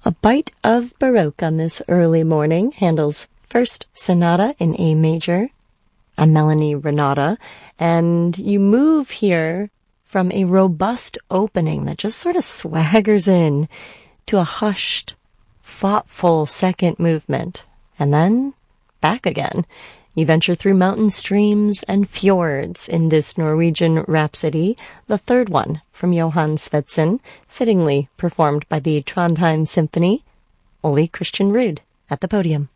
A bite of Baroque on this early morning. Handel's first sonata in A major, a Melanie Renata, and you move here from a robust opening that just sort of swaggers in to a hushed, thoughtful second movement, and then back again. You venture through mountain streams and fjords in this Norwegian rhapsody, the third one from Johann Svendsen, fittingly performed by the Trondheim Symphony. Ole Christian Ruud at the podium.